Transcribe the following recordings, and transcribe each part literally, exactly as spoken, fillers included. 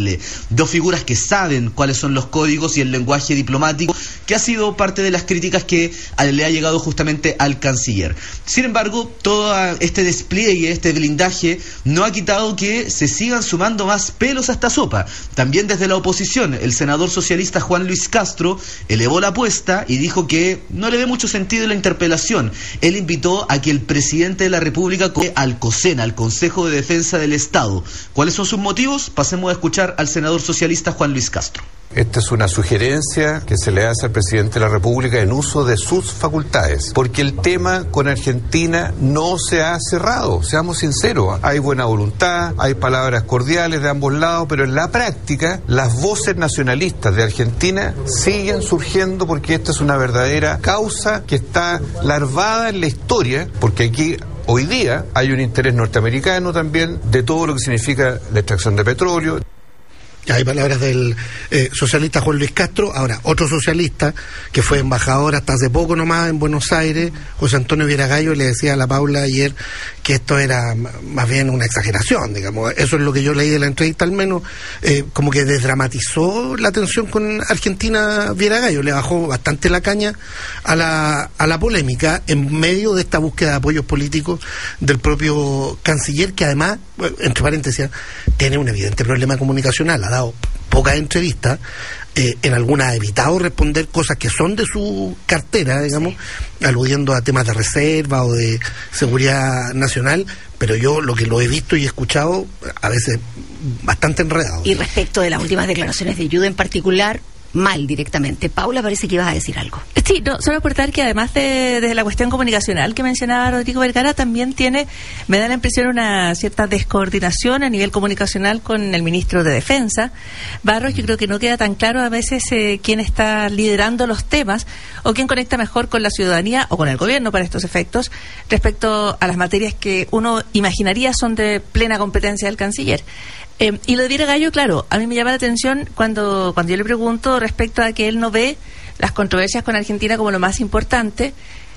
amigable. Dos figuras que saben cuáles son los códigos y el lenguaje diplomático, que ha sido parte de las críticas que le ha llegado justamente al canciller. Sin embargo, todo este despliegue, este blindaje, no ha quitado que se sigan sumando más pelos a esta sopa. También desde la oposición, el senador socialista Juan Luis Castro elevó la apuesta y dijo que no le ve mucho sentido en la interpelación. Él invitó a que el presidente de la República convoque al COSENA, al Consejo de Defensa del Estado. ¿Cuáles son sus motivos? Pasemos a escuchar al senador socialista Juan Luis Castro. Esta es una sugerencia que se le hace al presidente de la República en uso de sus facultades, porque el tema con Argentina no se ha cerrado, seamos sinceros. Hay buena voluntad, hay palabras cordiales de ambos lados, pero en la práctica las voces nacionalistas de Argentina siguen surgiendo, porque esta es una verdadera causa que está larvada en la historia, porque aquí hoy día hay un interés norteamericano también de todo lo que significa la extracción de petróleo. Hay palabras del eh, socialista Juan Luis Castro. Ahora, otro socialista que fue embajador hasta hace poco nomás en Buenos Aires, José Antonio Vieragallo, le decía a la Paula ayer que esto era más bien una exageración, digamos. Eso es lo que yo leí de la entrevista, al menos, eh, como que desdramatizó la tensión con Argentina. Vieragallo le bajó bastante la caña a la, a la polémica en medio de esta búsqueda de apoyos políticos del propio canciller, que además, entre paréntesis, tiene un evidente problema comunicacional. Ha dado pocas entrevistas, eh, en algunas ha evitado responder cosas que son de su cartera, digamos, sí, aludiendo a temas de reserva o de seguridad nacional, pero yo lo que lo he visto y he escuchado a veces bastante enredado. Y respecto de las últimas declaraciones de Ayuda en particular, mal directamente. Paula, parece que ibas a decir algo. Sí, no, solo aportar que además de, de la cuestión comunicacional que mencionaba Rodrigo Vergara, también tiene, me da la impresión, una cierta descoordinación a nivel comunicacional con el ministro de Defensa, Barros. Yo creo que no queda tan claro a veces eh, quién está liderando los temas o quién conecta mejor con la ciudadanía o con el gobierno para estos efectos respecto a las materias que uno imaginaría son de plena competencia del canciller. Eh, y lo de Vieragallo, claro, a mí me llama la atención cuando, cuando yo le pregunto respecto a que él no ve las controversias con Argentina como lo más importante,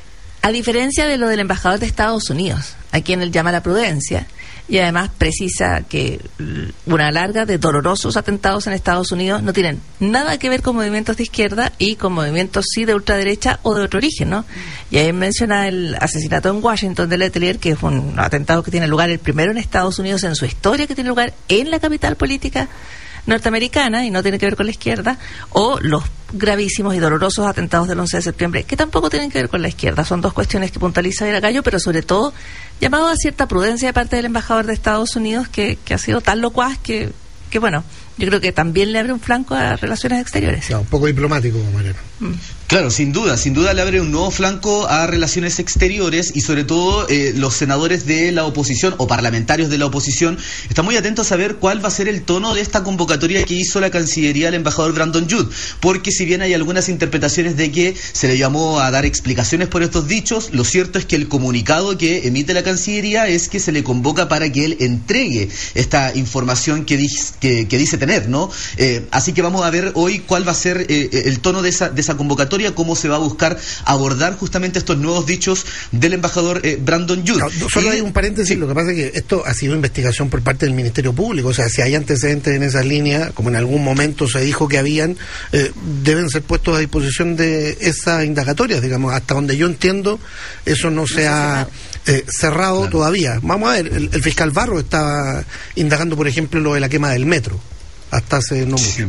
a diferencia de lo del embajador de Estados Unidos, a quien él llama la prudencia, y además precisa que una larga de dolorosos atentados en Estados Unidos no tienen nada que ver con movimientos de izquierda y con movimientos sí de ultraderecha o de otro origen, ¿no? Y ahí menciona el asesinato en Washington de Letelier, que es un atentado que tiene lugar el primero en Estados Unidos en su historia, que tiene lugar en la capital política norteamericana y no tiene que ver con la izquierda, o los gravísimos y dolorosos atentados del once de septiembre, que tampoco tienen que ver con la izquierda. Son dos cuestiones que puntualiza Vieragallo, pero sobre todo llamado a cierta prudencia de parte del embajador de Estados Unidos, que, que ha sido tan locuaz que, que, bueno, yo creo que también le abre un flanco a relaciones exteriores. No, un poco diplomático, Mariano. Mm. Claro, sin duda, sin duda le abre un nuevo flanco a relaciones exteriores y sobre todo eh, los senadores de la oposición o parlamentarios de la oposición están muy atentos a ver cuál va a ser el tono de esta convocatoria que hizo la Cancillería al embajador Brandon Judd, porque si bien hay algunas interpretaciones de que se le llamó a dar explicaciones por estos dichos, lo cierto es que el comunicado que emite la Cancillería es que se le convoca para que él entregue esta información que, dice, que, que dice tener, ¿no? Eh, así que vamos a ver hoy cuál va a ser eh, el tono de esa, de esa convocatoria, cómo se va a buscar abordar justamente estos nuevos dichos del embajador eh, Brandon Judd. No, solo y, hay un paréntesis, sí. Lo que pasa es que esto ha sido investigación por parte del Ministerio Público, o sea, si hay antecedentes en esa línea, como en algún momento se dijo que habían, eh, deben ser puestos a disposición de esas indagatorias, digamos, hasta donde yo entiendo, eso no, no se ha eh, cerrado claro. todavía. Vamos a ver, el, el fiscal Barro estaba indagando, por ejemplo, lo de la quema del metro, hasta hace no mucho. Sí.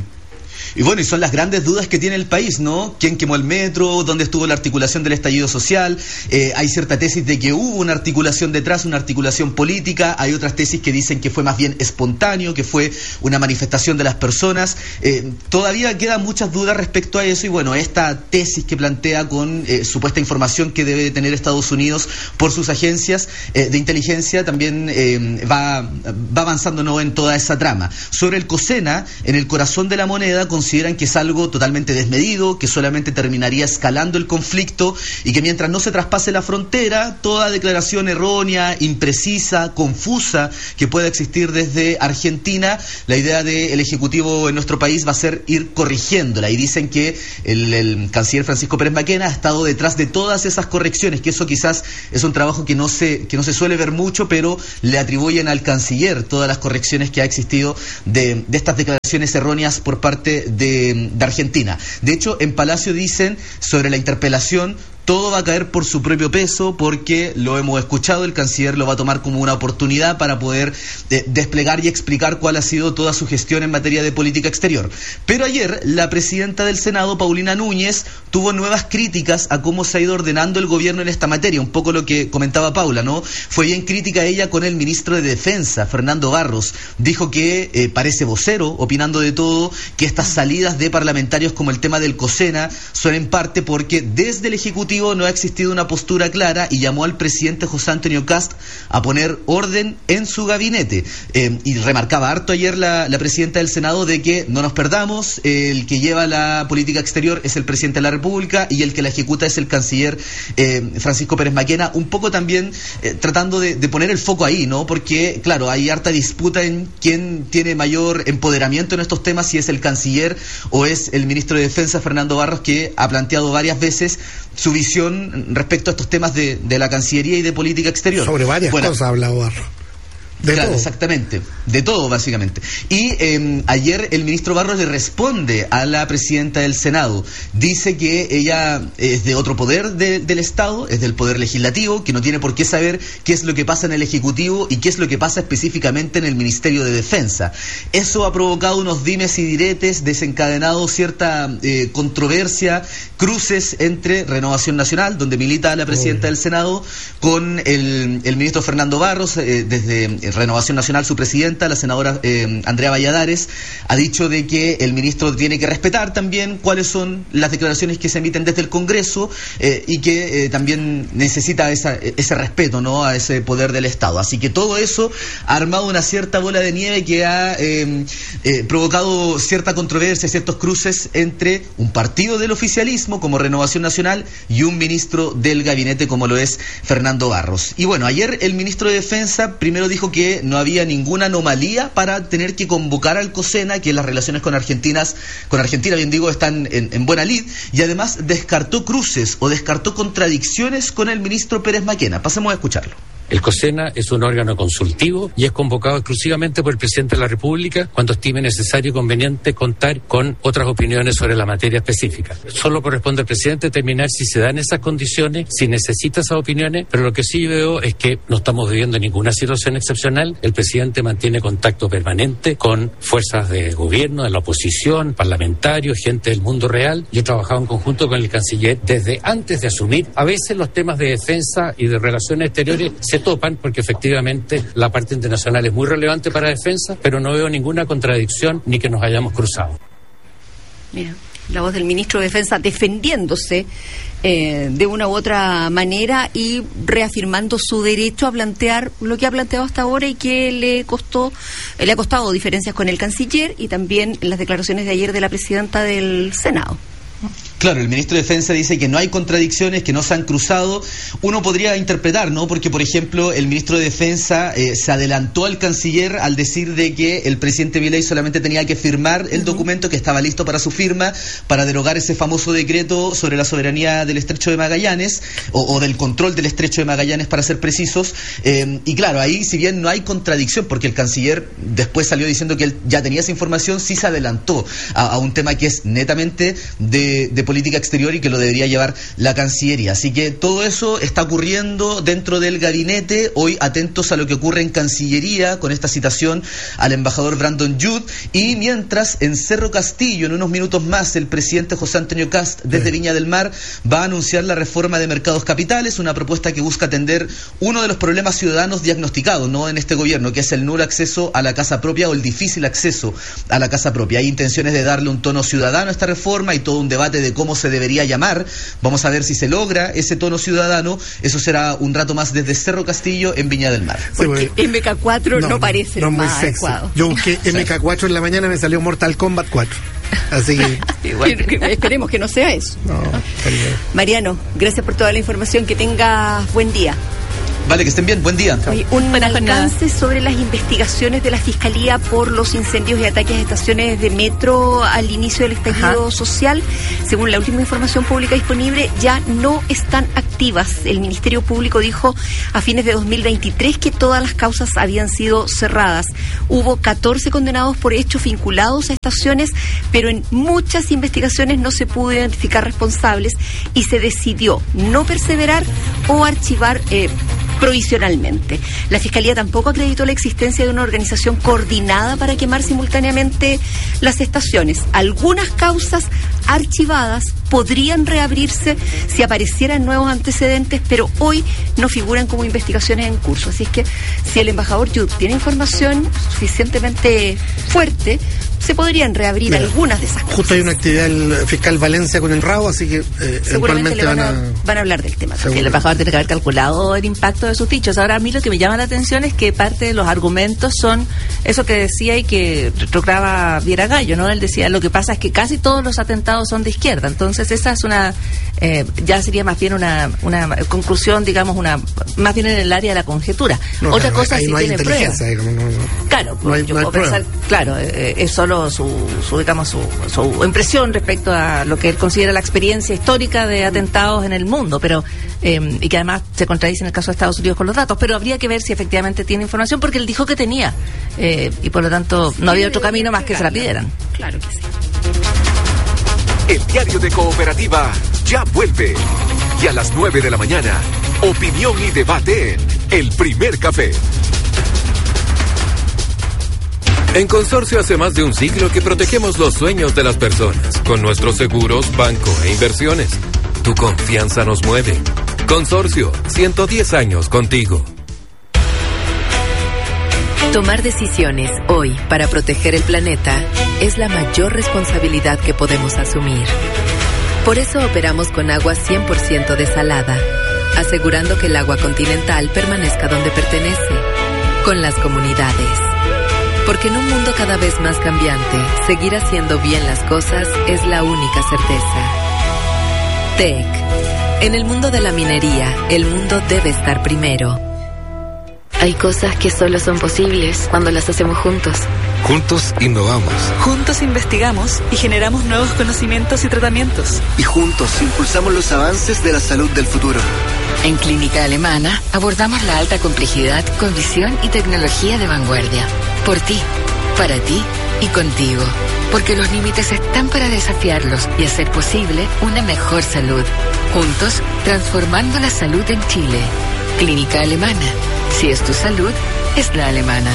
Y bueno, y son las grandes dudas que tiene el país, ¿no? ¿Quién quemó el metro? ¿Dónde estuvo la articulación del estallido social? Eh, hay cierta tesis de que hubo una articulación detrás, una articulación política. Hay otras tesis que dicen que fue más bien espontáneo, que fue una manifestación de las personas. Eh, todavía quedan muchas dudas respecto a eso y bueno, esta tesis que plantea con eh, supuesta información que debe tener Estados Unidos por sus agencias eh, de inteligencia también eh, va, va avanzando, ¿no?, en toda esa trama. Sobre el COSENA, en el corazón de la moneda, consideran que es algo totalmente desmedido, que solamente terminaría escalando el conflicto y que mientras no se traspase la frontera, toda declaración errónea, imprecisa, confusa que pueda existir desde Argentina, la idea del Ejecutivo en nuestro país va a ser ir corrigiéndola y dicen que el, el canciller Francisco Pérez Maquena ha estado detrás de todas esas correcciones, que eso quizás es un trabajo que no se, que no se suele ver mucho, pero le atribuyen al canciller todas las correcciones que ha existido de, de estas declaraciones declaraciones erróneas por parte de, de Argentina. De hecho, en Palacio dicen sobre la interpelación, todo va a caer por su propio peso, porque lo hemos escuchado, el canciller lo va a tomar como una oportunidad para poder eh, desplegar y explicar cuál ha sido toda su gestión en materia de política exterior. Pero ayer la presidenta del Senado, Paulina Núñez, tuvo nuevas críticas a cómo se ha ido ordenando el gobierno en esta materia, un poco lo que comentaba Paula, ¿no? Fue bien crítica ella con el ministro de Defensa, Fernando Barros. Dijo que eh, parece vocero, opinando de todo, que estas salidas de parlamentarios como el tema del COSENA son en parte porque desde el Ejecutivo no ha existido una postura clara, y llamó al presidente José Antonio Kast a poner orden en su gabinete. Eh, y remarcaba harto ayer la, la presidenta del Senado de que no nos perdamos, eh, el que lleva la política exterior es el presidente de la República y el que la ejecuta es el canciller eh, Francisco Pérez Maquena, un poco también eh, tratando de, de poner el foco ahí, ¿no? Porque, claro, hay harta disputa en quién tiene mayor empoderamiento en estos temas, si es el canciller o es el ministro de Defensa, Fernando Barros, que ha planteado varias veces su visión respecto a estos temas de, de la Cancillería y de política exterior. Sobre varias bueno, cosas ha hablado Barros. De claro, todo. Exactamente, de todo básicamente. Y eh, ayer el ministro Barros le responde a la presidenta del Senado, dice que ella es de otro poder de, del Estado, es del poder legislativo, que no tiene por qué saber qué es lo que pasa en el Ejecutivo y qué es lo que pasa específicamente en el Ministerio de Defensa. Eso ha provocado unos dimes y diretes, desencadenado cierta eh, controversia, cruces entre Renovación Nacional, donde milita la presidenta oh. del Senado, con el, el ministro Fernando Barros, eh, desde Renovación Nacional, su presidenta, la senadora eh, Andrea Valladares, ha dicho de que el ministro tiene que respetar también cuáles son las declaraciones que se emiten desde el Congreso eh, y que eh, también necesita esa, ese respeto, ¿no?, a ese poder del Estado. Así que todo eso ha armado una cierta bola de nieve que ha eh, eh, provocado cierta controversia, ciertos cruces entre un partido del oficialismo como Renovación Nacional y un ministro del gabinete como lo es Fernando Barros. Y bueno, ayer el ministro de Defensa primero dijo que que no había ninguna anomalía para tener que convocar al COSENA, que las relaciones con Argentinas, con Argentina, bien digo, están en, en buena lid, y además descartó cruces o descartó contradicciones con el ministro Pérez Maquena. Pasemos a escucharlo. El COSENA es un órgano consultivo y es convocado exclusivamente por el presidente de la República cuando estime necesario y conveniente contar con otras opiniones sobre la materia específica. Solo corresponde al presidente determinar si se dan esas condiciones, si necesita esas opiniones, pero lo que sí veo es que no estamos viviendo ninguna situación excepcional. El presidente mantiene contacto permanente con fuerzas de gobierno, de la oposición, parlamentarios, gente del mundo real. Yo he trabajado en conjunto con el canciller desde antes de asumir. A veces los temas de defensa y de relaciones exteriores se topan porque efectivamente la parte internacional es muy relevante para defensa, pero no veo ninguna contradicción ni que nos hayamos cruzado. Mira, la voz del ministro de Defensa defendiéndose eh, de una u otra manera y reafirmando su derecho a plantear lo que ha planteado hasta ahora y que le costó, eh, le ha costado diferencias con el canciller, y también las declaraciones de ayer de la presidenta del Senado. Claro, el ministro de Defensa dice que no hay contradicciones, que no se han cruzado. Uno podría interpretar, ¿no? Porque, por ejemplo, el ministro de Defensa eh, se adelantó al canciller al decir de que el presidente Milei solamente tenía que firmar el uh-huh. documento, que estaba listo para su firma, para derogar ese famoso decreto sobre la soberanía del Estrecho de Magallanes, o, o del control del Estrecho de Magallanes, para ser precisos. Eh, y claro, ahí, si bien no hay contradicción, porque el canciller después salió diciendo que él ya tenía esa información, sí se adelantó a, a un tema que es netamente de, de política exterior y que lo debería llevar la Cancillería. Así que todo eso está ocurriendo dentro del gabinete. Hoy atentos a lo que ocurre en Cancillería con esta citación al embajador Brandon Judd, y mientras en Cerro Castillo, en unos minutos más, el presidente José Antonio Kast desde Viña del Mar va a anunciar la reforma de mercados capitales, una propuesta que busca atender uno de los problemas ciudadanos diagnosticados, ¿no?, en este gobierno, que es el nulo acceso a la casa propia o el difícil acceso a la casa propia. Hay intenciones de darle un tono ciudadano a esta reforma y todo un debate de cómo se debería llamar. Vamos a ver si se logra ese tono ciudadano. Eso será un rato más desde Cerro Castillo en Viña del Mar. Porque sí, M K cuatro no, no parece no más adecuado. Yo busqué M K cuatro en la mañana, me salió Mortal Kombat cuatro. Así que igual. Esperemos que no sea eso. No, Mariano, gracias por toda la información. Que tengas buen día. Vale, que estén bien, buen día. Oye, un alcance sobre las investigaciones de la Fiscalía por los incendios y ataques a estaciones de metro al inicio del estallido Ajá. social. Según la última información pública disponible, ya no están activas. El Ministerio Público dijo a fines de dos mil veintitrés que todas las causas habían sido cerradas. Hubo catorce condenados por hechos vinculados a estaciones, pero en muchas investigaciones no se pudo identificar responsables y se decidió no perseverar o archivar eh, provisionalmente. La Fiscalía tampoco acreditó la existencia de una organización coordinada para quemar simultáneamente las estaciones. Algunas causas archivadas podrían reabrirse si aparecieran nuevos antecedentes, pero hoy no figuran como investigaciones en curso. Así es que si el embajador Yud tiene información suficientemente fuerte, se podrían reabrir Mira, algunas de esas cosas. Justo hay una actividad del fiscal Valencia con el Rabo, así que eh, seguramente van a, van a hablar del tema. Sí, el embajador tiene que haber calculado el impacto de sus dichos. Ahora, a mí lo que me llama la atención es que parte de los argumentos son eso que decía y que retrograba Viera Gallo, ¿no? Él decía, lo que pasa es que casi todos los atentados son de izquierda. Entonces, esa es una, eh, ya sería más bien una, una conclusión, digamos, una más bien en el área de la conjetura. No, Otra claro, cosa es si no tiene pruebas. Digamos, no, no. Claro, no hay, yo no hay puedo pensar, claro, eh, es solo su, su digamos, su, su impresión respecto a lo que él considera la experiencia histórica de atentados en el mundo, pero eh, y que además se contradice en el caso de Estados Unidos con los datos, pero habría que ver si efectivamente tiene información, porque él dijo que tenía, eh, y por lo tanto no había otro camino más que se la pidieran. Claro que sí. El diario de Cooperativa ya vuelve. Y a las nueve de la mañana, opinión y debate en El Primer Café. En Consorcio hace más de un siglo que protegemos los sueños de las personas con nuestros seguros, banco e inversiones. Tu confianza nos mueve. Consorcio, ciento diez años contigo. Tomar decisiones hoy para proteger el planeta es la mayor responsabilidad que podemos asumir. Por eso operamos con agua cien por ciento desalada, asegurando que el agua continental permanezca donde pertenece, con las comunidades. Porque en un mundo cada vez más cambiante, seguir haciendo bien las cosas es la única certeza. T E C. En el mundo de la minería, el mundo debe estar primero. Hay cosas que solo son posibles cuando las hacemos juntos. Juntos innovamos. Juntos investigamos y generamos nuevos conocimientos y tratamientos. Y juntos impulsamos los avances de la salud del futuro. En Clínica Alemana abordamos la alta complejidad con visión y tecnología de vanguardia. Por ti, para ti y contigo. Porque los límites están para desafiarlos y hacer posible una mejor salud. Juntos, transformando la salud en Chile. Clínica Alemana. Si es tu salud, es la alemana.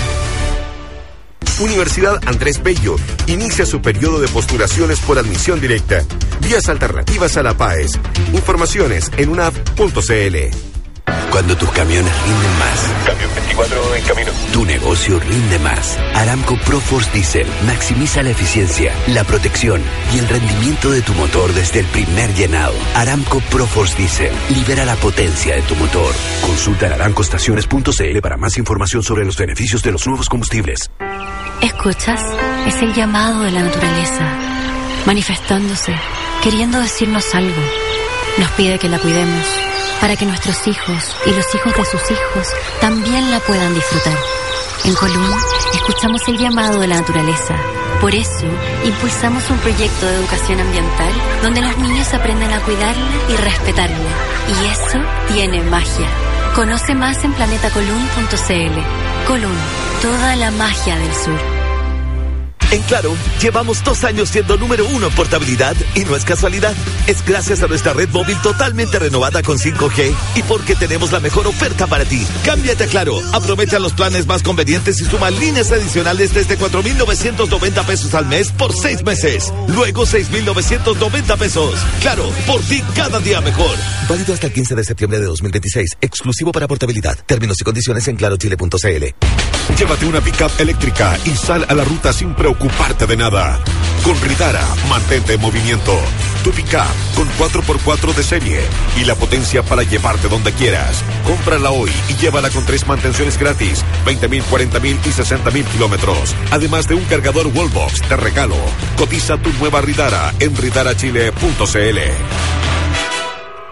Universidad Andrés Bello inicia su periodo de postulaciones por admisión directa. Vías alternativas a la PAES. Informaciones en unaf punto c l. Cuando tus camiones rinden más. Camión veinticuatro en camino. Tu negocio rinde más. Aramco ProForce Diesel maximiza la eficiencia, la protección y el rendimiento de tu motor desde el primer llenado. Aramco ProForce Diesel libera la potencia de tu motor. Consulta en aramco estaciones punto c l para más información sobre los beneficios de los nuevos combustibles. ¿Escuchas? Es el llamado de la naturaleza, manifestándose, queriendo decirnos algo. Nos pide que la cuidemos, para que nuestros hijos y los hijos de sus hijos también la puedan disfrutar. En Colún escuchamos el llamado de la naturaleza. Por eso impulsamos un proyecto de educación ambiental donde los niños aprenden a cuidarla y respetarla. Y eso tiene magia. Conoce más en planeta colún punto c l. Colún, toda la magia del sur. En Claro, llevamos dos años siendo número uno en portabilidad y no es casualidad. Es gracias a nuestra red móvil totalmente renovada con cinco G y porque tenemos la mejor oferta para ti. Cámbiate a Claro, aprovecha los planes más convenientes y suma líneas adicionales desde cuatro mil novecientos noventa pesos al mes por seis meses. Luego seis mil novecientos noventa pesos. Claro, por ti cada día mejor. Válido hasta el quince de septiembre de dos mil veintiséis. Exclusivo para portabilidad. Términos y condiciones en claro chile punto c l. Llévate una pickup eléctrica y sal a la ruta sin preocuparte de nada. Con Ridara, mantente en movimiento. Tu pickup con cuatro por cuatro de serie y la potencia para llevarte donde quieras. Cómprala hoy y llévala con tres mantenciones gratis, veinte mil, cuarenta mil y sesenta mil kilómetros. Además de un cargador Wallbox de regalo. Cotiza tu nueva Ridara en ridara chile punto c l.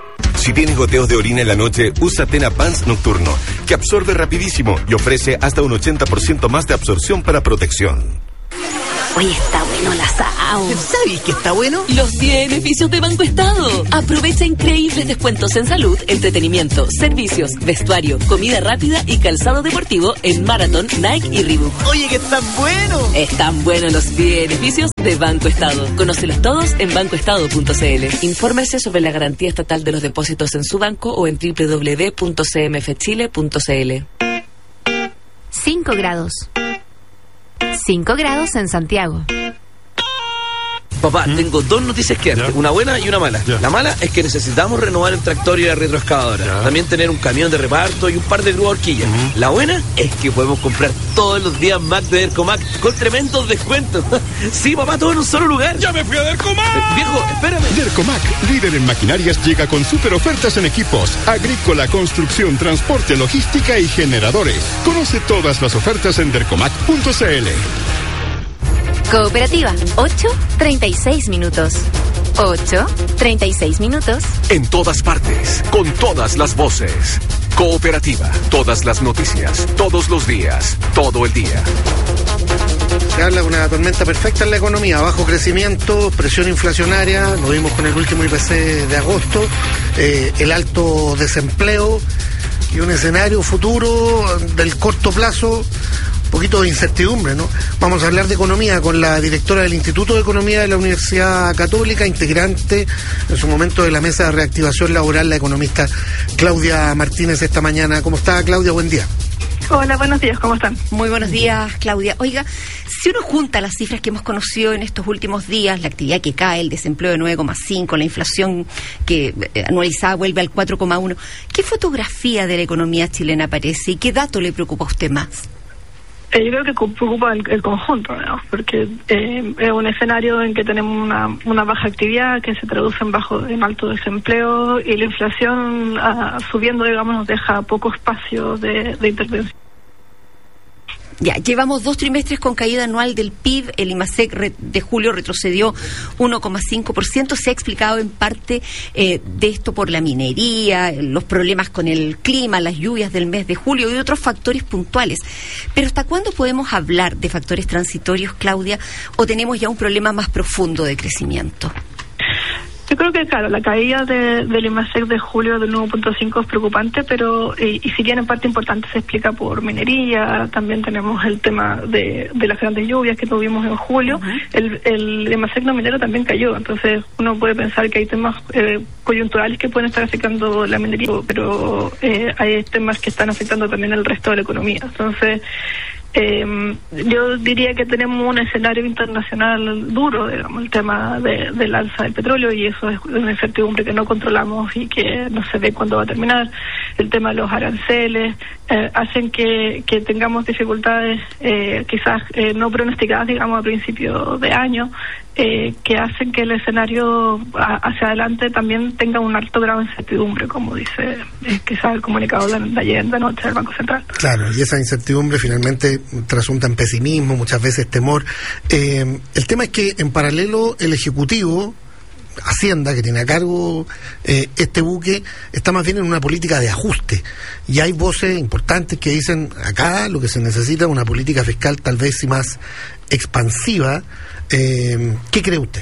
Si tienes goteos de orina en la noche, usa Tena Pants Nocturno, que absorbe rapidísimo y ofrece hasta un ochenta por ciento más de absorción para protección. Oye, está bueno el asado. ¿Sabes que está bueno? Los beneficios de Banco Estado. Aprovecha increíbles descuentos en salud, entretenimiento, servicios, vestuario, comida rápida y calzado deportivo en Marathon, Nike y Reebok. Oye, que están buenos. Están buenos los beneficios de Banco Estado. Conócelos todos en banco estado punto c l. Infórmese sobre la garantía estatal de los depósitos en su banco o en doble u doble u doble u punto c m f chile punto c l. cinco grados. cinco grados en Santiago. Papá, ¿Mm? tengo dos noticias que darte, una buena y una mala. Ya. La mala es que necesitamos renovar el tractor y la retroexcavadora. Ya. También tener un camión de reparto y un par de grúas horquillas. Uh-huh. La buena es que podemos comprar todos los días Mac de Dercomac con tremendos descuentos. Sí, papá, todo en un solo lugar. ¡Ya me fui a Dercomac! Eh, viejo, espérame. Dercomac, líder en maquinarias, llega con super ofertas en equipos, agrícola, construcción, transporte, logística y generadores. Conoce todas las ofertas en dercomac punto c l. Cooperativa, ocho treinta y seis minutos. ocho treinta y seis minutos. En todas partes, con todas las voces. Cooperativa, todas las noticias, todos los días, todo el día. Se habla de una tormenta perfecta en la economía, bajo crecimiento, presión inflacionaria, lo vimos con el último I P C de agosto, eh, el alto desempleo y un escenario futuro del corto plazo, un poquito de incertidumbre, ¿no? Vamos a hablar de economía con la directora del Instituto de Economía de la Universidad Católica, integrante en su momento de la Mesa de Reactivación Laboral, la economista Claudia Martínez esta mañana. ¿Cómo está, Claudia? Buen día. Hola, buenos días, ¿cómo están? Muy buenos días, Claudia. Oiga, si uno junta las cifras que hemos conocido en estos últimos días, la actividad que cae, el desempleo de nueve coma cinco, la inflación que eh, anualizada vuelve al cuatro coma uno, ¿qué fotografía de la economía chilena aparece y qué dato le preocupa a usted más? Eh, yo creo que preocupa el, el conjunto, ¿no? Porque eh, es un escenario en que tenemos una, una baja actividad que se traduce en bajo en alto desempleo y la inflación uh, subiendo, digamos, nos deja poco espacio de, de intervención. Ya, llevamos dos trimestres con caída anual del P I B, el IMASEC re, de julio retrocedió uno coma cinco por ciento, se ha explicado en parte eh, de esto por la minería, los problemas con el clima, las lluvias del mes de julio y otros factores puntuales. Pero ¿hasta cuándo podemos hablar de factores transitorios, Claudia, o tenemos ya un problema más profundo de crecimiento? Yo creo que, claro, la caída de, del IMASEC de julio del nueve punto cinco es preocupante, pero y, y si bien en parte importante se explica por minería, también tenemos el tema de, de las grandes lluvias que tuvimos en julio, uh-huh. el, el IMASEC no minero también cayó, entonces uno puede pensar que hay temas eh, coyunturales que pueden estar afectando la minería, pero eh, hay temas que están afectando también el resto de la economía, entonces... Eh, yo diría que tenemos un escenario internacional duro, digamos, el tema de, del alza del petróleo, y eso es una incertidumbre que no controlamos y que no se ve cuándo va a terminar. El tema de los aranceles eh, hacen que, que tengamos dificultades eh, quizás eh, no pronosticadas, digamos, a principio de año, eh, que hacen que el escenario a, hacia adelante también tenga un alto grado de incertidumbre, como dice eh, quizás el comunicado de, de ayer de noche del Banco Central. Claro, y esa incertidumbre finalmente trasunta en pesimismo, muchas veces temor. Eh, el tema es que en paralelo el Ejecutivo, Hacienda, que tiene a cargo eh, este buque, está más bien en una política de ajuste. Y hay voces importantes que dicen, acá lo que se necesita es una política fiscal tal vez sí más expansiva. Eh, ¿Qué cree usted?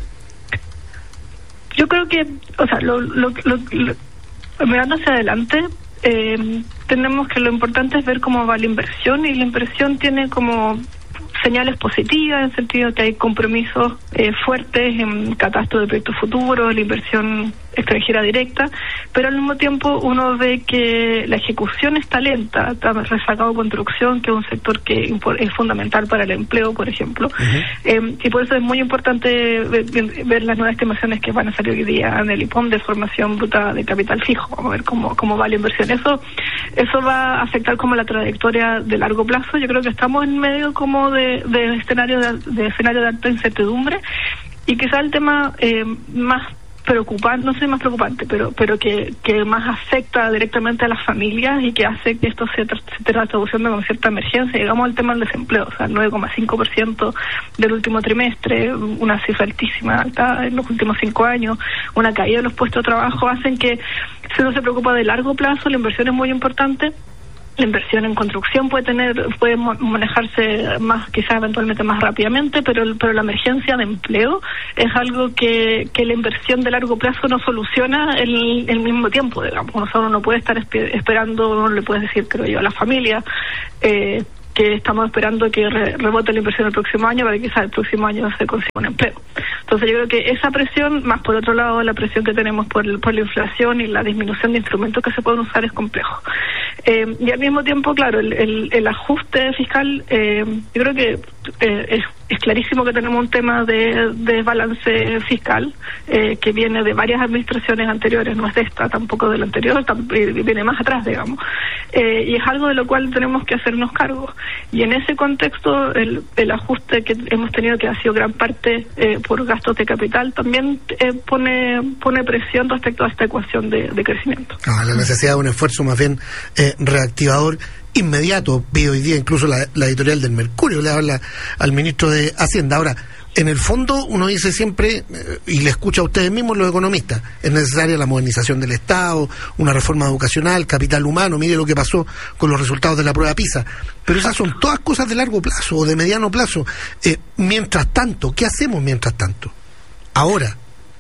Yo creo que, o sea, lo, lo, lo, lo, mirando hacia adelante, eh, tenemos que lo importante es ver cómo va la inversión, y la inversión tiene como señales positivas, en el sentido de que hay compromisos eh, fuertes en catastro de proyectos futuros, la inversión extranjera directa, pero al mismo tiempo uno ve que la ejecución está lenta, está rezagado construcción, que es un sector que es fundamental para el empleo, por ejemplo, uh-huh. eh, y por eso es muy importante ver, ver las nuevas estimaciones que van a salir hoy día en el I P O M de formación bruta de capital fijo. Vamos a ver cómo, cómo va la inversión. Eso, eso va a afectar como la trayectoria de largo plazo. Yo creo que estamos en medio como de, de escenario de, de escenario de alta incertidumbre, y quizá el tema eh, más preocupante, no sé más preocupante, pero pero que, que más afecta directamente a las familias y que hace que esto se, tra- se esté traduciendo con cierta emergencia. Digamos el tema del desempleo, o sea, el nueve coma cinco por ciento del último trimestre, una cifra altísima, alta en los últimos cinco años, una caída de los puestos de trabajo, hacen que si uno se preocupa de largo plazo, la inversión es muy importante. La inversión en construcción puede tener, puede manejarse más, quizás eventualmente más rápidamente, pero pero la emergencia de empleo es algo que, que la inversión de largo plazo no soluciona el, el mismo tiempo, digamos. O sea, uno no puede estar esp- esperando, uno le puede decir, creo yo, a la familia, eh, que estamos esperando que re- rebote la inversión el próximo año para que quizás el próximo año se consiga un empleo. Entonces yo creo que esa presión, más por otro lado la presión que tenemos por, el, por la inflación y la disminución de instrumentos que se pueden usar es complejo. Eh, y al mismo tiempo, claro, el, el, el ajuste fiscal, eh, yo creo que eh, es, es clarísimo que tenemos un tema de, de balance fiscal eh, que viene de varias administraciones anteriores, no es de esta, tampoco de la anterior, tam- viene más atrás, digamos. Eh, y es algo de lo cual tenemos que hacernos cargo. Y en ese contexto, el, el ajuste que hemos tenido, que ha sido gran parte eh, por gastos de capital, también eh, pone pone presión respecto a esta ecuación de, de crecimiento. Ah, la necesidad de un esfuerzo más bien eh, reactivador inmediato. Vi hoy día incluso la, la editorial del Mercurio, le habla al ministro de Hacienda. Ahora, en el fondo uno dice siempre, eh, y le escucha a ustedes mismos los economistas, es necesaria la modernización del Estado, una reforma educacional, capital humano. Mire lo que pasó con los resultados de la prueba PISA. Pero esas son todas cosas de largo plazo o de mediano plazo. Eh, mientras tanto, ¿qué hacemos mientras tanto? Ahora.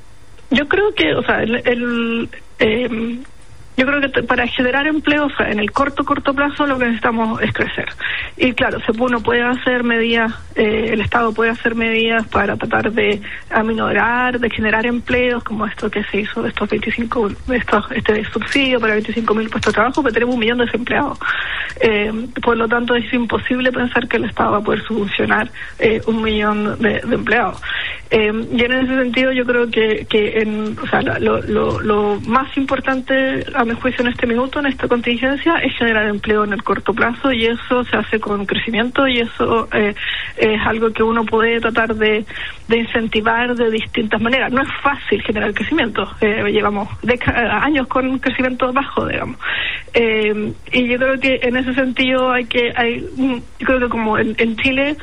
Yo creo que, o sea, el... el eh, Yo creo que te, para generar empleo, o sea, en el corto, corto plazo lo que necesitamos es crecer. Y claro, se, uno puede hacer medidas, eh, el Estado puede hacer medidas para tratar de aminorar, de generar empleos, como esto que se hizo, estos veinticinco, estos, este subsidio para veinticinco mil puestos de trabajo, pero tenemos un millón de desempleados. Eh, por lo tanto, es imposible pensar que el Estado va a poder subvencionar eh, un millón de, de empleados. Eh, y en ese sentido, yo creo que, que en, o sea, lo, lo, lo más importante, a mi juicio, en este minuto, en esta contingencia, es generar empleo en el corto plazo, y eso se hace con crecimiento, y eso eh, es algo que uno puede tratar de, de incentivar de distintas maneras. No es fácil generar crecimiento, eh, llevamos décadas, años con crecimiento bajo, digamos. Eh, y yo creo que en ese sentido hay que, hay, yo creo que como en, en Chile,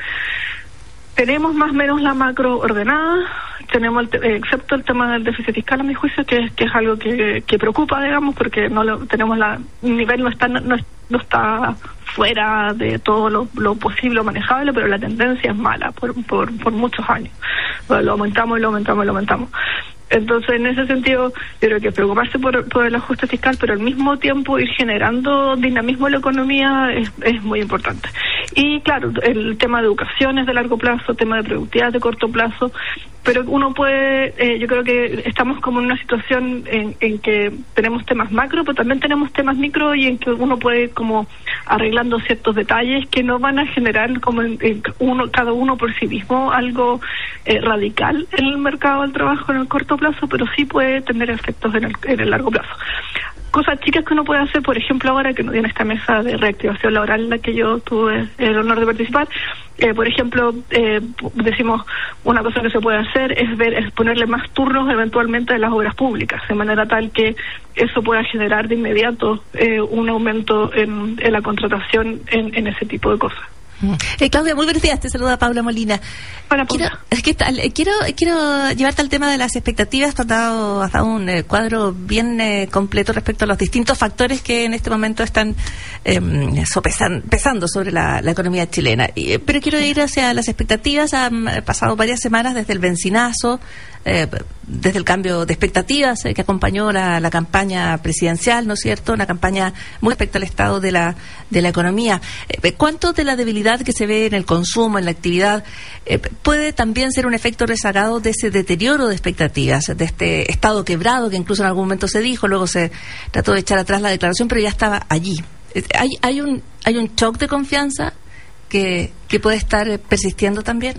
tenemos más o menos la macro ordenada, tenemos el te- eh, excepto el tema del déficit fiscal, a mi juicio, que, que es algo que, que preocupa, digamos, porque no lo tenemos, la el nivel no está no, no está fuera de todo lo, lo posible o manejable, pero la tendencia es mala por por, por muchos años. Bueno, lo aumentamos y lo aumentamos y lo aumentamos. Entonces, en ese sentido, yo creo que preocuparse por, por el ajuste fiscal, pero al mismo tiempo ir generando dinamismo en la economía es, es muy importante. Y claro, el tema de educación es de largo plazo, tema de productividad de corto plazo, pero uno puede, eh, yo creo que estamos como en una situación en, en que tenemos temas macro, pero también tenemos temas micro, y en que uno puede como arreglando ciertos detalles que no van a generar como en, en uno cada uno por sí mismo algo eh, radical en el mercado del trabajo en el corto plazo, pero sí puede tener efectos en el, en el largo plazo. Cosas chicas que uno puede hacer, por ejemplo, ahora que no tiene esta mesa de reactivación laboral en la que yo tuve el honor de participar, eh, por ejemplo, eh, decimos, una cosa que se puede hacer es ver, es ponerle más turnos eventualmente a las obras públicas, de manera tal que eso pueda generar de inmediato eh, un aumento en, en la contratación en, en ese tipo de cosas. Eh, Claudia, muy buenos días, te saluda Paula Molina. Hola, quiero, ¿qué tal? Quiero, quiero llevarte al tema de las expectativas. Has dado, has dado un eh, cuadro bien eh, completo respecto a los distintos factores que en este momento están eh, sopesan, pesando sobre la, la economía chilena. Y, eh, pero quiero ir hacia las expectativas. Han pasado varias semanas desde el bencinazo, eh, desde el cambio de expectativas eh, que acompañó la, la campaña presidencial, ¿no es cierto? Una campaña muy respecto al estado de la, de la economía. Eh, ¿Cuánto de la debilidad que se ve en el consumo, en la actividad, eh, puede también ser un efecto rezagado de ese deterioro de expectativas, de este estado quebrado que incluso en algún momento se dijo, luego se trató de echar atrás la declaración, pero ya estaba allí? Eh, ¿Hay, hay un hay un shock de confianza que, que puede estar eh, persistiendo también?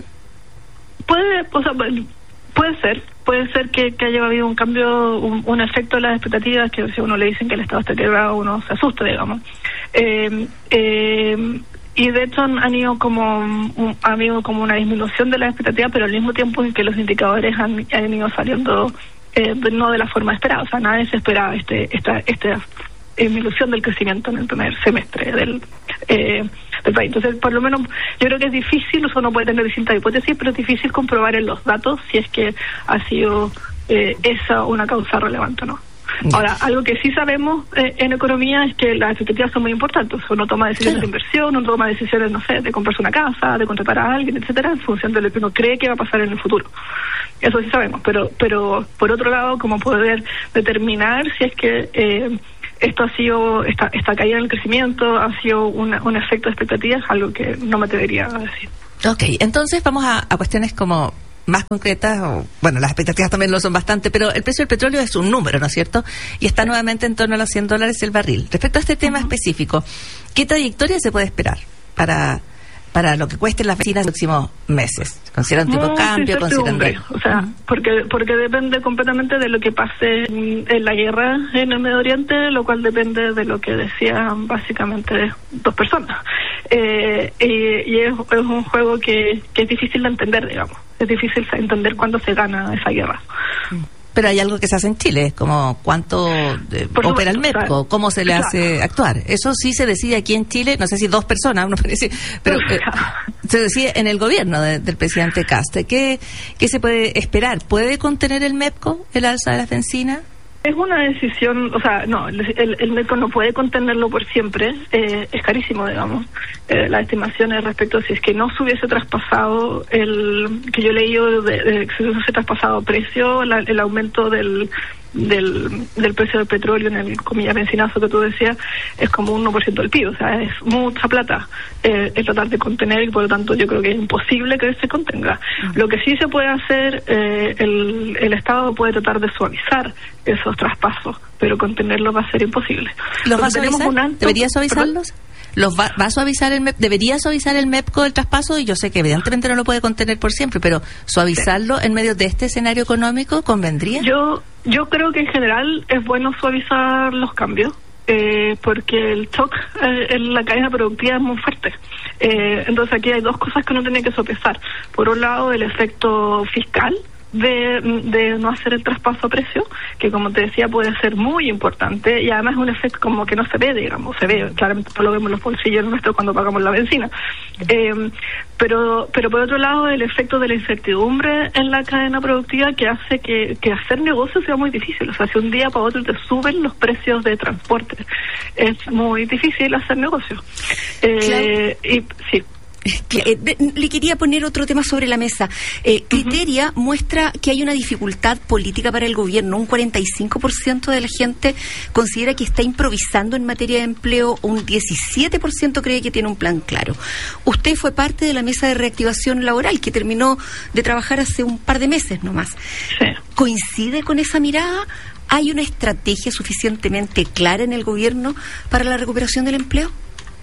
Puede, o sea, puede ser, puede ser que, que haya habido un cambio, un, un efecto de las expectativas, que si a uno le dicen que el Estado está quebrado, uno se asusta, digamos. Eh, eh, y de hecho han, han ido como un, ha habido como una disminución de las expectativas, pero al mismo tiempo en que los indicadores han, han ido saliendo eh, no de la forma esperada. O sea, nadie se esperaba este, esta, esta disminución del crecimiento en el primer semestre del, eh, del país. Entonces, por lo menos, yo creo que es difícil, uno puede tener distintas hipótesis, pero es difícil comprobar en los datos si es que ha sido eh, esa una causa relevante o no. Ahora, algo que sí sabemos eh, en economía es que las expectativas son muy importantes. Uno toma decisiones claro. de inversión, uno toma decisiones, no sé, de comprarse una casa, de contratar a alguien, etcétera, en función de lo que uno cree que va a pasar en el futuro. Eso sí sabemos, pero pero por otro lado, como poder determinar si es que eh, esto ha sido, esta, esta caída en el crecimiento ha sido una, un efecto de expectativas, algo que no me atrevería a decir. Ok, entonces vamos a, a cuestiones como más concretas, o, bueno, las expectativas también lo son bastante, pero el precio del petróleo es un número, ¿no es cierto? Y está nuevamente en torno a los cien dólares el barril. Respecto a este tema uh-huh. específico, ¿qué trayectoria se puede esperar para para lo que cueste las vecinas los próximos meses? ¿Consideran tipo de cambio? ¿Consideran de... O sea, uh-huh. porque porque depende completamente de lo que pase en, en la guerra en el Medio Oriente, lo cual depende de lo que decían básicamente dos personas. Eh, y y es, es un juego que, que es difícil de entender, digamos. Es difícil entender cuándo se gana esa guerra. Pero hay algo que se hace en Chile, como cuánto eh, opera el MEPCO, cómo se le claro. hace actuar. Eso sí se decide aquí en Chile, no sé si dos personas, no parece, pero eh, se decide en el gobierno de, del presidente Kast. ¿Qué, ¿Qué se puede esperar? ¿Puede contener el MEPCO el alza de la bencina? Es una decisión, o sea, no, el, el MEPCO no puede contenerlo por siempre, eh, es carísimo, digamos. Eh, las estimaciones respecto a si es que no se hubiese traspasado, el que yo he leído, de, de, si se hubiese traspasado precio, la, el aumento del, del del precio del petróleo en el, comillas, bencinazo que tú decías, es como un uno por ciento del P I B, o sea, es mucha plata. Eh, es tratar de contener y por lo tanto yo creo que es imposible que se contenga. Uh-huh. Lo que sí se puede hacer, eh, el, el Estado puede tratar de suavizar esos traspasos, pero contenerlos va a ser imposible. ¿Los va a suavizar? Alto, ¿Debería suavizarlos? ¿Los va, va a suavizar el MEP? ¿Debería suavizar el MEPCO el traspaso? Y yo sé que evidentemente no lo puede contener por siempre, pero ¿suavizarlo sí. en medio de este escenario económico convendría? Yo yo creo que en general es bueno suavizar los cambios, eh, porque el shock eh, en la cadena productiva es muy fuerte. Eh, entonces aquí hay dos cosas que uno tiene que sopesar. Por un lado, el efecto fiscal de, de no hacer el traspaso a precio, que como te decía puede ser muy importante, y además es un efecto como que no se ve, digamos, se ve, claramente no lo vemos en los bolsillos nuestros cuando pagamos la bencina, eh, pero pero por otro lado el efecto de la incertidumbre en la cadena productiva que hace que, que hacer negocio sea muy difícil. O sea, si un día para otro te suben los precios de transporte, es muy difícil hacer negocio. Eh, y sí. Le quería poner otro tema sobre la mesa. Eh, Criteria uh-huh. muestra que hay una dificultad política para el gobierno. Un cuarenta y cinco por ciento de la gente considera que está improvisando en materia de empleo, un diecisiete por ciento cree que tiene un plan claro. Usted fue parte de la mesa de reactivación laboral que terminó de trabajar hace un par de meses nomás. Sí. ¿Coincide con esa mirada? ¿Hay una estrategia suficientemente clara en el gobierno para la recuperación del empleo?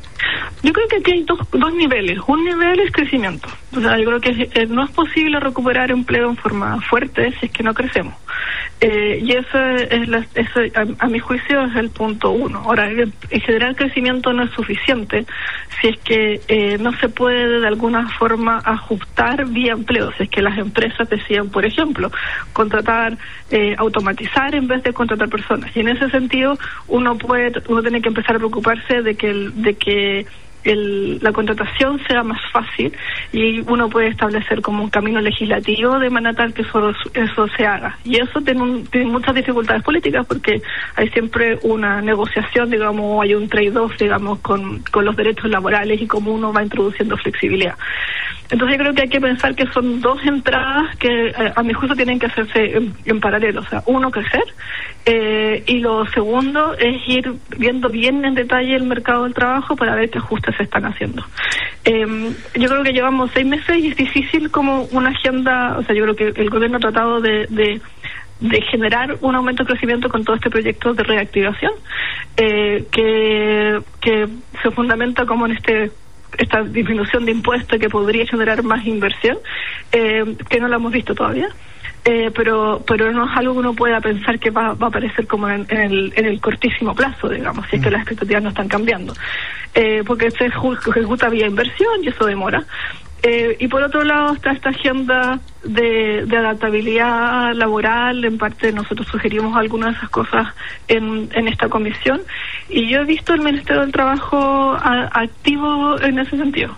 Yo creo que aquí hay dos, dos niveles. Un nivel es crecimiento. O sea, yo creo que eh, no es posible recuperar empleo en forma fuerte si es que no crecemos. Eh, y eso es la, eso, a, a mi juicio es el punto uno. Ahora, en general el crecimiento no es suficiente si es que eh, no se puede de alguna forma ajustar vía empleo. Si es que las empresas deciden, por ejemplo, contratar, eh, automatizar en vez de contratar personas. Y en ese sentido uno puede, uno tiene que empezar a preocuparse de que el, de que El, la contratación sea más fácil y uno puede establecer como un camino legislativo de manera tal que eso, eso se haga. Y eso tiene, un, tiene muchas dificultades políticas porque hay siempre una negociación, digamos, hay un trade-off, digamos, con, con los derechos laborales y cómo uno va introduciendo flexibilidad. Entonces yo creo que hay que pensar que son dos entradas que eh, a mi juicio tienen que hacerse en, en paralelo. O sea, uno, crecer, eh, y lo segundo es ir viendo bien en detalle el mercado del trabajo para ver qué ajustes se están haciendo. Eh, yo creo que llevamos seis meses y es difícil como una agenda, o sea, yo creo que el gobierno ha tratado de... de de generar un aumento de crecimiento con todo este proyecto de reactivación, eh, que, que se fundamenta como en este esta disminución de impuestos que podría generar más inversión, eh, que no la hemos visto todavía. Eh, pero pero no es algo que uno pueda pensar que va, va a aparecer como en, en, el, en el cortísimo plazo, digamos, si es que las expectativas no están cambiando. Eh, porque se ejecuta vía inversión y eso demora. Eh, y por otro lado está esta agenda de, de adaptabilidad laboral. En parte nosotros sugerimos algunas de esas cosas en, en esta comisión, y yo he visto el Ministerio del Trabajo a, activo en ese sentido.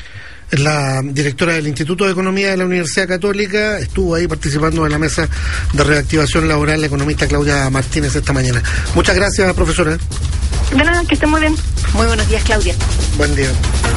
La directora del Instituto de Economía de la Universidad Católica estuvo ahí participando en la mesa de reactivación laboral, la economista Claudia Martínez, esta mañana. Muchas gracias, profesora. De nada, que estén muy bien. Muy buenos días, Claudia. Buen día.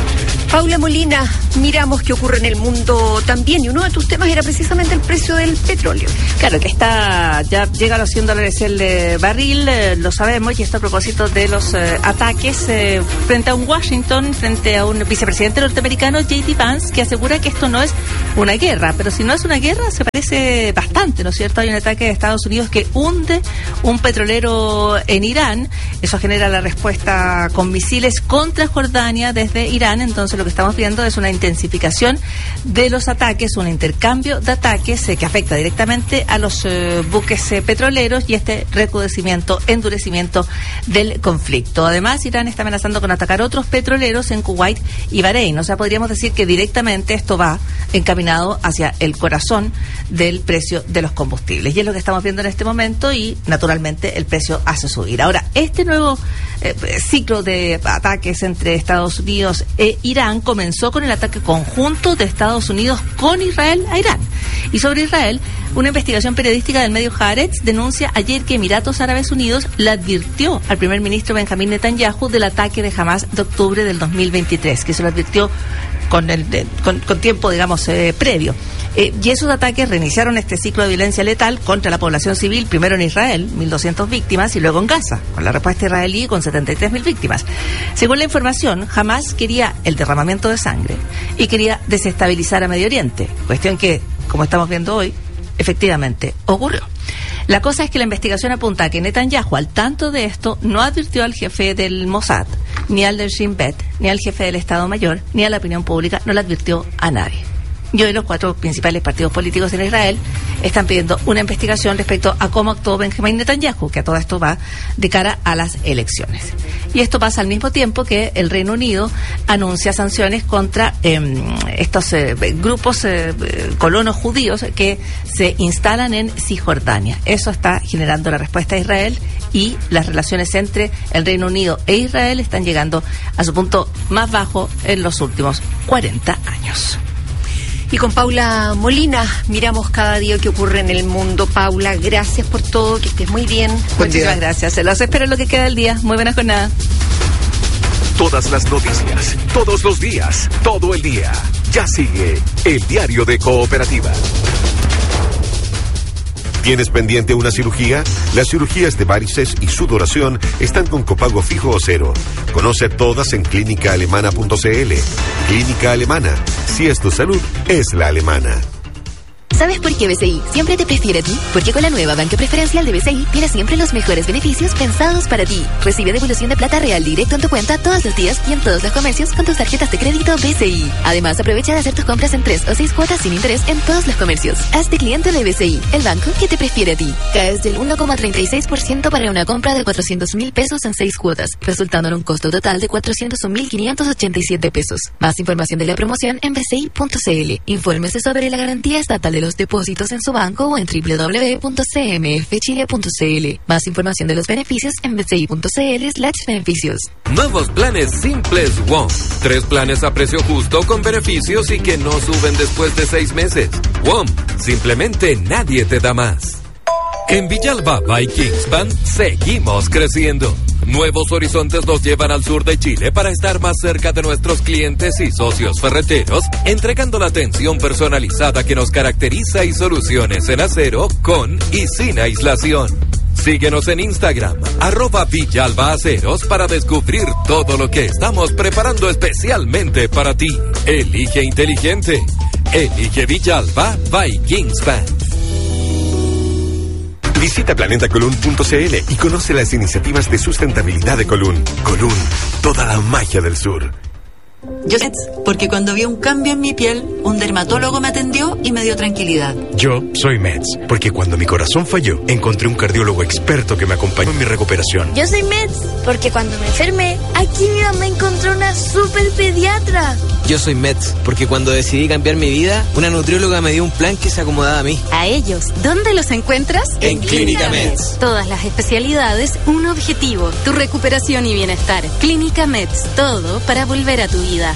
Paula Molina, miramos qué ocurre en el mundo también, y uno de tus temas era precisamente el precio del petróleo. Claro, que está, ya llega a los cien dólares el eh, barril, eh, lo sabemos, y esto a propósito de los eh, ataques eh, frente a un Washington, frente a un vicepresidente norteamericano, J D Vance, que asegura que esto no es una guerra, pero si no es una guerra, se parece bastante, ¿no es cierto? Hay un ataque de Estados Unidos que hunde un petrolero en Irán, eso genera la respuesta con misiles contra Jordania desde Irán. Entonces lo que estamos viendo es una intensificación de los ataques, un intercambio de ataques eh, que afecta directamente a los eh, buques eh, petroleros, y este recrudecimiento, endurecimiento del conflicto. Además, Irán está amenazando con atacar otros petroleros en Kuwait y Bahrein. O sea, podríamos decir que directamente esto va encaminado hacia el corazón del precio de los combustibles. Y es lo que estamos viendo en este momento, y naturalmente el precio hace subir. Ahora, este nuevo eh, ciclo de ataques entre Estados Unidos e Irán comenzó con el ataque conjunto de Estados Unidos con Israel a Irán. Y sobre Israel, una investigación periodística del medio Haaretz denuncia ayer que Emiratos Árabes Unidos le advirtió al primer ministro Benjamín Netanyahu del ataque de Hamás de octubre del dos mil veintitrés, que se lo advirtió con, el, de, con, con tiempo, digamos, eh, previo. Eh, y esos ataques reiniciaron este ciclo de violencia letal contra la población civil, primero en Israel, mil doscientas víctimas, y luego en Gaza, con la respuesta israelí con setenta y tres mil víctimas. Según la información, Hamás quería el derramamiento de sangre y quería desestabilizar a Medio Oriente, cuestión que, como estamos viendo hoy, efectivamente ocurrió. La cosa es que la investigación apunta a que Netanyahu, al tanto de esto, no advirtió al jefe del Mossad, ni al del Shin Bet, ni al jefe del Estado Mayor, ni a la opinión pública, no le advirtió a nadie. Y hoy los cuatro principales partidos políticos en Israel están pidiendo una investigación respecto a cómo actuó Benjamín Netanyahu, que a todo esto va de cara a las elecciones. Y esto pasa al mismo tiempo que el Reino Unido anuncia sanciones contra eh, estos eh, grupos eh, colonos judíos que se instalan en Cisjordania. Eso está generando la respuesta a Israel, y las relaciones entre el Reino Unido e Israel están llegando a su punto más bajo en los últimos cuarenta años. Y con Paula Molina miramos cada día que ocurre en el mundo. Paula, gracias por todo, que estés muy bien. Buen Muchísimas día. Gracias. Se los espero en lo que queda del día. Muy buena jornada. Todas las noticias, todos los días, todo el día. Ya sigue el Diario de Cooperativa. ¿Tienes pendiente una cirugía? Las cirugías de varices y sudoración están con copago fijo o cero. Conoce todas en clínica alemana punto c l. Clínica Alemana. Si es tu salud, es la alemana. ¿Sabes por qué B C I siempre te prefiere a ti? Porque con la nueva banca preferencial de B C I tienes siempre los mejores beneficios pensados para ti. Recibe devolución de plata real directo en tu cuenta todos los días y en todos los comercios con tus tarjetas de crédito B C I. Además, aprovecha de hacer tus compras en tres o seis cuotas sin interés en todos los comercios. Hazte cliente de B C I, el banco que te prefiere a ti. Caes del uno coma treinta y seis por ciento para una compra de cuatrocientos mil pesos en seis cuotas, resultando en un costo total de cuatrocientos un mil quinientos ochenta y siete pesos. Más información de la promoción en b c i punto c l. Infórmese sobre la garantía estatal de los depósitos en su banco o en doble u doble u doble u punto c m f chile punto c l. Más información de los beneficios en b c i punto c l slash beneficios. Nuevos planes simples WOM. Tres planes a precio justo con beneficios y que no suben después de seis meses. WOM. Simplemente nadie te da más. En Villalba by Kingspan seguimos creciendo. Nuevos horizontes nos llevan al sur de Chile para estar más cerca de nuestros clientes y socios ferreteros, entregando la atención personalizada que nos caracteriza y soluciones en acero con y sin aislación. Síguenos en Instagram, arroba Villalba Aceros, para descubrir todo lo que estamos preparando especialmente para ti. Elige inteligente. Elige Villalba by Kingspan. Visita planeta colón punto c l y conoce las iniciativas de sustentabilidad de Colún. Colún, toda la magia del sur. Yo sé, porque cuando vi un cambio en mi piel, un dermatólogo me atendió y me dio tranquilidad. Yo soy Meds, porque cuando mi corazón falló, encontré un cardiólogo experto que me acompañó en mi recuperación. Yo soy Meds, porque cuando me enfermé, aquí mi mamá encontró una super pediatra. Yo soy Meds, porque cuando decidí cambiar mi vida, una nutrióloga me dio un plan que se acomodaba a mí. A ellos, ¿dónde los encuentras? En Clínica Meds. Todas las especialidades, un objetivo, tu recuperación y bienestar. Clínica Meds, todo para volver a tu vida.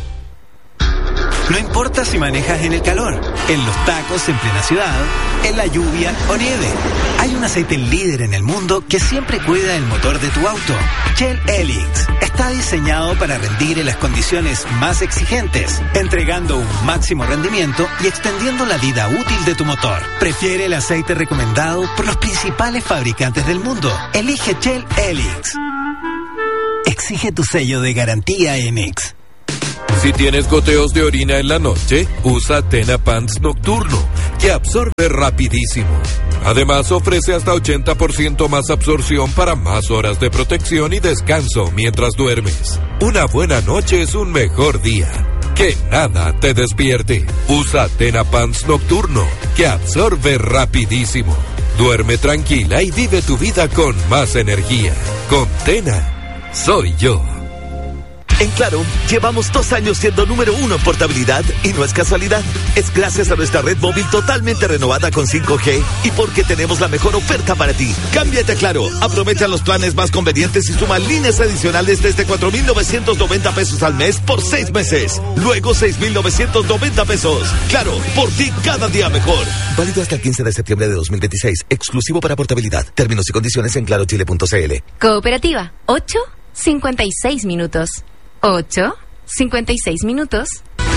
No importa si manejas en el calor, en los tacos en plena ciudad, en la lluvia o nieve. Hay un aceite líder en el mundo que siempre cuida el motor de tu auto. Shell Helix está diseñado para rendir en las condiciones más exigentes, entregando un máximo rendimiento y extendiendo la vida útil de tu motor. Prefiere el aceite recomendado por los principales fabricantes del mundo. Elige Shell Helix. Exige tu sello de garantía Enix. Si tienes goteos de orina en la noche, usa Tena Pants Nocturno, que absorbe rapidísimo. Además, ofrece hasta ochenta por ciento más absorción para más horas de protección y descanso mientras duermes. Una buena noche es un mejor día. Que nada te despierte. Usa Tena Pants Nocturno, que absorbe rapidísimo. Duerme tranquila y vive tu vida con más energía. Con Tena, soy yo. En Claro, llevamos dos años siendo número uno en portabilidad y no es casualidad. Es gracias a nuestra red móvil totalmente renovada con cinco G y porque tenemos la mejor oferta para ti. Cámbiate a Claro, aprovecha los planes más convenientes y suma líneas adicionales desde cuatro mil novecientos noventa pesos al mes por seis meses. Luego seis mil novecientos noventa pesos. Claro, por ti cada día mejor. Válido hasta el quince de septiembre de dos mil veintiséis. Exclusivo para portabilidad. Términos y condiciones en claro chile punto c l. Cooperativa, ocho cincuenta y seis minutos. ocho cincuenta y seis minutos.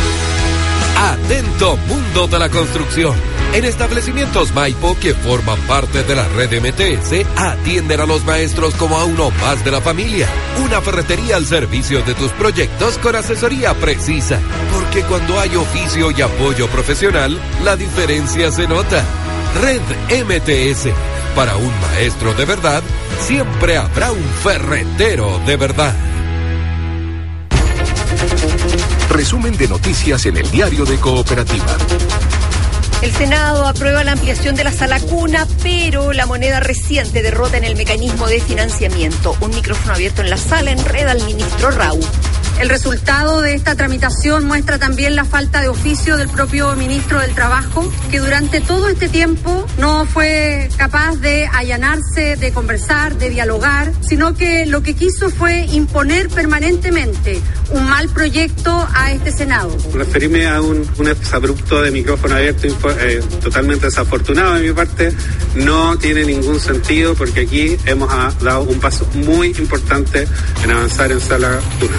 Atento mundo de la construcción. En establecimientos Maipo que forman parte de la red M T S, atienden a los maestros como a uno más de la familia. Una ferretería al servicio de tus proyectos con asesoría precisa. Porque cuando hay oficio y apoyo profesional, la diferencia se nota. Red M T S. Para un maestro de verdad, siempre habrá un ferretero de verdad. Resumen de noticias en el diario de Cooperativa. El Senado aprueba la ampliación de la sala cuna, pero la moneda reciente derrota en el mecanismo de financiamiento. Un micrófono abierto en la sala enreda al ministro Raúl. El resultado de esta tramitación muestra también la falta de oficio del propio ministro del Trabajo, que durante todo este tiempo no fue capaz de allanarse, de conversar, de dialogar, sino que lo que quiso fue imponer permanentemente un mal proyecto a este Senado. Referirme a un, un exabrupto de micrófono abierto eh, totalmente desafortunado de mi parte no tiene ningún sentido, porque aquí hemos ah, dado un paso muy importante en avanzar en sala cuna.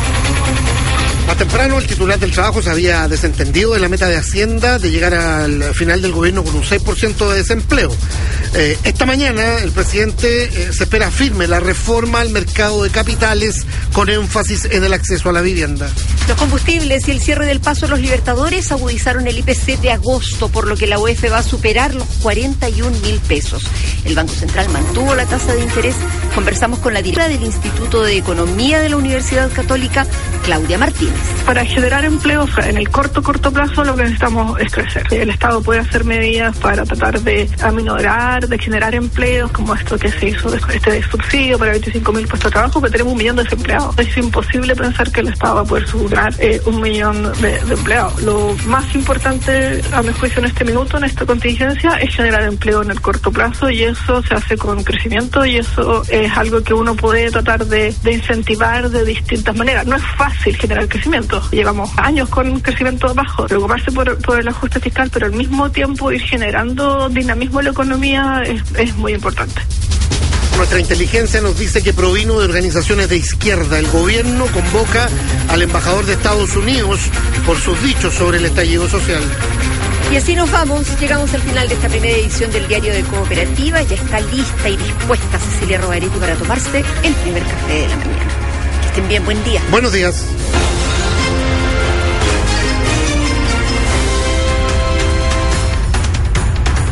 Más temprano, el titular del Trabajo se había desentendido de la meta de Hacienda de llegar al final del gobierno con un seis por ciento de desempleo. Eh, esta mañana, el presidente eh, se espera firme la reforma al mercado de capitales con énfasis en el acceso a la vivienda. Los combustibles y el cierre del paso a los Libertadores agudizaron el I P C de agosto, por lo que la U E F va a superar los cuarenta y un mil pesos. El Banco Central mantuvo la tasa de interés. Conversamos con la directora del Instituto de Economía de la Universidad Católica, Claudia Martínez. Para generar empleos en el corto, corto plazo, lo que necesitamos es crecer. El Estado puede hacer medidas para tratar de aminorar, de generar empleos, como esto que se hizo, este subsidio para veinticinco mil puestos de trabajo, pero tenemos un millón de desempleados. Es imposible pensar que el Estado va a poder asegurar eh, un millón de, de empleados. Lo más importante, a mi juicio, en este minuto, en esta contingencia, es generar empleo en el corto plazo, y eso se hace con crecimiento, y eso es algo que uno puede tratar de, de incentivar de distintas maneras. No es fácil generar crecimiento. Llevamos años con un crecimiento bajo. Preocuparse por, por el ajuste fiscal, pero al mismo tiempo ir generando dinamismo en la economía es, es muy importante. Nuestra inteligencia nos dice que provino de organizaciones de izquierda. El gobierno convoca al embajador de Estados Unidos por sus dichos sobre el estallido social. Y así nos vamos, llegamos al final de esta primera edición del Diario de Cooperativa. Ya está lista y dispuesta Cecilia Rogaretti para tomarse el primer café de la mañana. Que estén bien, buen día. Buenos días.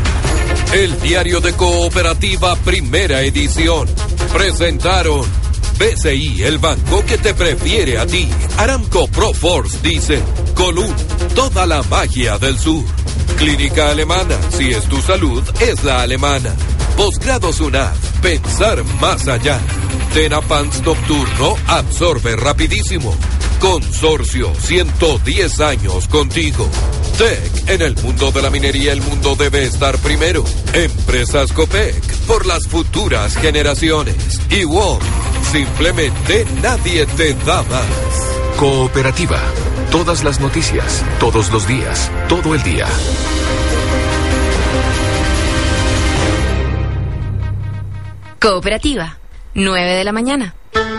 El Diario de Cooperativa, primera edición. Presentaron B C I, el banco que te prefiere a ti. Aramco Proforce dice, Colún, toda la magia del sur. Clínica Alemana, si es tu salud, es la alemana. Posgrados UNAV, pensar más allá. Tenapans Nocturno, absorbe rapidísimo. Consorcio, ciento diez años contigo. Tech, en el mundo de la minería el mundo debe estar primero. Empresas Copec, por las futuras generaciones. Y W O M, simplemente nadie te da más. Cooperativa, todas las noticias, todos los días, todo el día. Cooperativa, nueve de la mañana.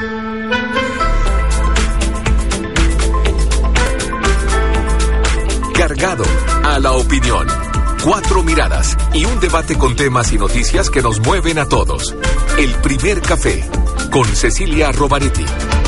Cargado a la opinión. Cuatro miradas y un debate con temas y noticias que nos mueven a todos. El primer café con Cecilia Rovaretti.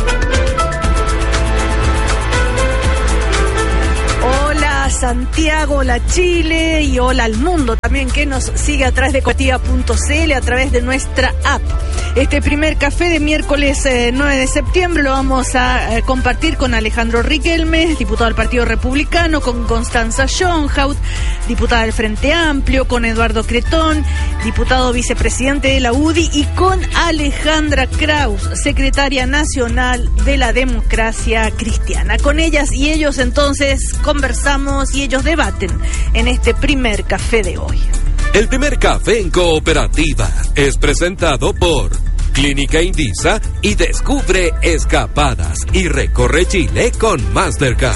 Hola Santiago, hola Chile y hola al mundo también que nos sigue a través de cooperativa punto c l, a través de nuestra app. Este primer café de miércoles eh, nueve de septiembre lo vamos a eh, compartir con Alejandro Riquelme, diputado del Partido Republicano, con Constanza Schoenhaut, diputada del Frente Amplio, con Eduardo Cretón, diputado vicepresidente de la U D I, y con Alejandra Kraus, secretaria nacional de la Democracia Cristiana. Con ellas y ellos entonces conversamos y ellos debaten en este primer café de hoy. El primer café en Cooperativa es presentado por Clínica Indisa y descubre escapadas y recorre Chile con Mastercard.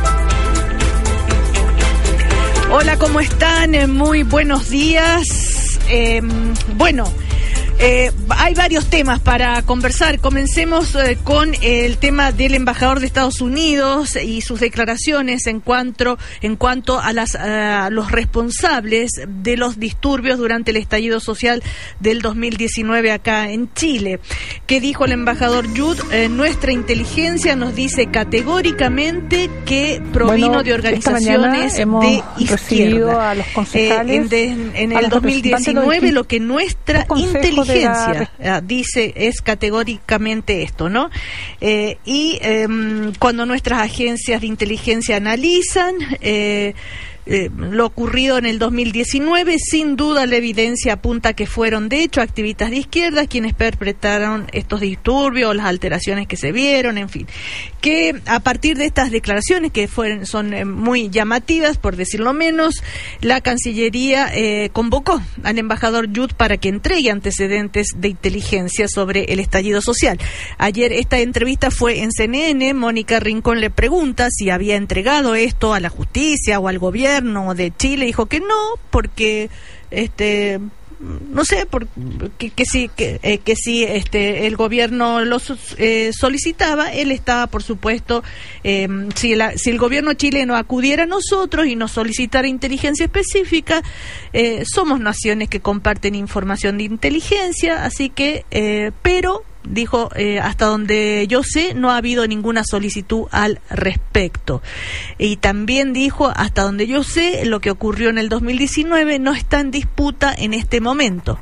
Hola, ¿cómo están? Muy buenos días. Eh, bueno, eh, hay varios temas para conversar. Comencemos eh, con el tema del embajador de Estados Unidos y sus declaraciones en cuanto en cuanto a las a los responsables de los disturbios durante el estallido social del dos mil diecinueve acá en Chile. ¿Qué dijo el embajador Judd? Eh, nuestra inteligencia nos dice categóricamente que provino bueno, de organizaciones de izquierda. A los concejales, eh, en, de, en el dos mil diecinueve lo que nuestra inteligencia la... dice es categóricamente esto, ¿no? Eh, y eh, cuando nuestras agencias de inteligencia analizan eh, Eh, lo ocurrido en el dos mil diecinueve, sin duda la evidencia apunta que fueron de hecho activistas de izquierda quienes perpetraron estos disturbios, las alteraciones que se vieron, en fin, que a partir de estas declaraciones que fueron, son eh, muy llamativas, por decirlo menos, la Cancillería eh, convocó al embajador Judd para que entregue antecedentes de inteligencia sobre el estallido social. Ayer esta entrevista fue en C N N. Mónica Rincón le pregunta si había entregado esto a la justicia o al gobierno de Chile. Dijo que no, porque este no sé, por, que, que sí, que, eh, que sí este, el gobierno lo eh, solicitaba, él estaba, por supuesto, eh, si, la, si el gobierno chileno acudiera a nosotros y nos solicitara inteligencia específica, eh, somos naciones que comparten información de inteligencia, así que, eh, pero... dijo, eh, hasta donde yo sé, no ha habido ninguna solicitud al respecto. Y también dijo, hasta donde yo sé, lo que ocurrió en el dos mil diecinueve no está en disputa en este momento.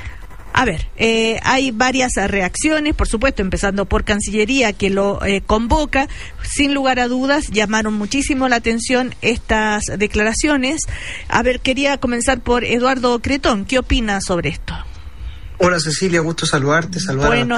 A ver, eh, hay varias reacciones, por supuesto, empezando por Cancillería, que lo eh, convoca. Sin lugar a dudas, llamaron muchísimo la atención estas declaraciones. A ver, quería comenzar por Eduardo Cretón. ¿Qué opina sobre esto? Hola Cecilia, gusto saludarte, saludar Buenos